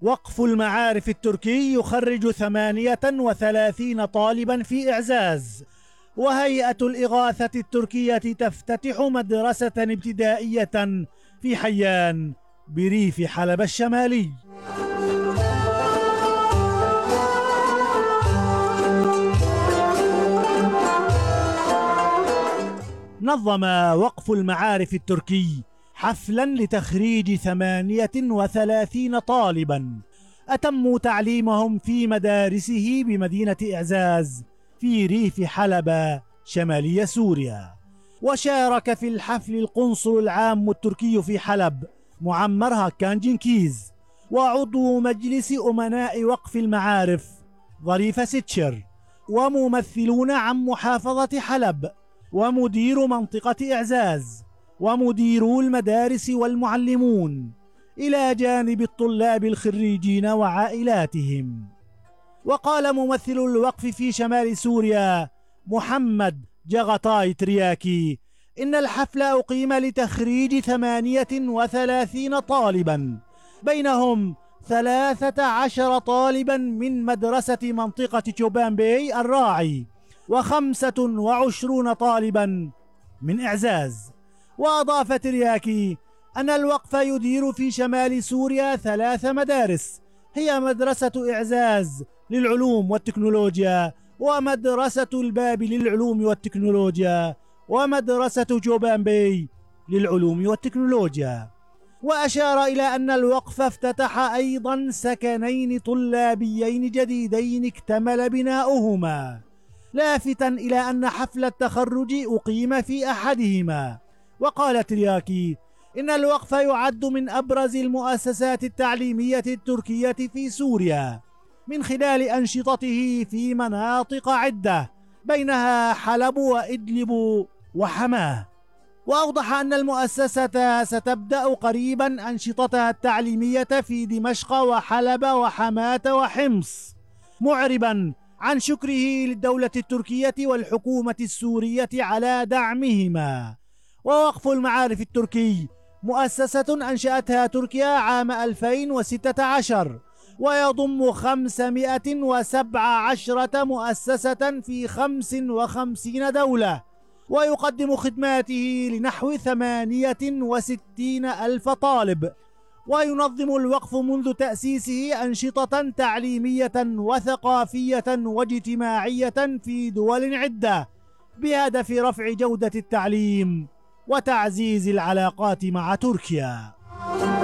وقف المعارف التركي يخرج 38 طالبا في إعزاز. وهيئة الإغاثة التركية تفتتح مدرسة ابتدائية في حيان بريف حلب الشمالي. نظم وقف المعارف التركي حفلا لتخريج 38 طالبا أتموا تعليمهم في مدارسه بمدينة إعزاز في ريف حلب شمالي سوريا. وشارك في الحفل القنصل العام التركي في حلب معمر هاكان جنكيز، وعضو مجلس أمناء وقف المعارف ظريف ستشر، وممثلون عن محافظة حلب، ومدير منطقة إعزاز، ومديرو المدارس والمعلمون، إلى جانب الطلاب الخريجين وعائلاتهم. وقال ممثل الوقف في شمال سوريا محمد جغطاي ترياكي إن الحفل أقيم لتخريج 38 طالبا، بينهم 13 طالبا من مدرسة منطقة جوبان بي الراعي، و25 طالبا من إعزاز. وأضاف ترياكي أن الوقف يدير في شمال سوريا 3 مدارس، هي مدرسة إعزاز للعلوم والتكنولوجيا، ومدرسة الباب للعلوم والتكنولوجيا، ومدرسة جوبان بي للعلوم والتكنولوجيا. وأشار إلى أن الوقف افتتح أيضا سكنين طلابيين جديدين اكتمل بناؤهما، لافتا إلى أن حفل التخرج أقيم في أحدهما. وقال ترياكي إن الوقف يعد من أبرز المؤسسات التعليمية التركية في سوريا من خلال أنشطته في مناطق عدة بينها حلب وإدلب وحماه. وأوضح أن المؤسسة ستبدأ قريبا أنشطتها التعليمية في دمشق وحلب وحماة وحمص، معربا عن شكره للدولة التركية والحكومة السورية على دعمهما. ووقف المعارف التركي مؤسسة أنشأتها تركيا عام 2016، ويضم 517 مؤسسة في 55 دولة، ويقدم خدماته لنحو 68 ألف طالب. وينظم الوقف منذ تأسيسه أنشطة تعليمية وثقافية واجتماعية في دول عدة بهدف رفع جودة التعليم وتعزيز العلاقات مع تركيا.